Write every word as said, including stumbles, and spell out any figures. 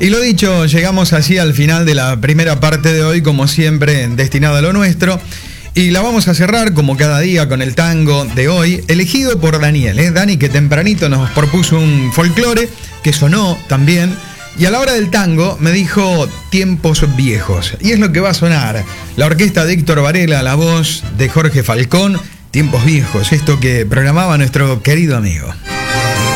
Y lo dicho, llegamos así al final de la primera parte de hoy, como siempre, destinada a lo nuestro. Y la vamos a cerrar, como cada día, con el tango de hoy, elegido por Daniel, ¿eh? Dani, que tempranito nos propuso un folclore, que sonó también. Y a la hora del tango me dijo Tiempos Viejos. Y es lo que va a sonar. La orquesta de Héctor Varela, la voz de Jorge Falcón, Tiempos Viejos, esto que programaba nuestro querido amigo.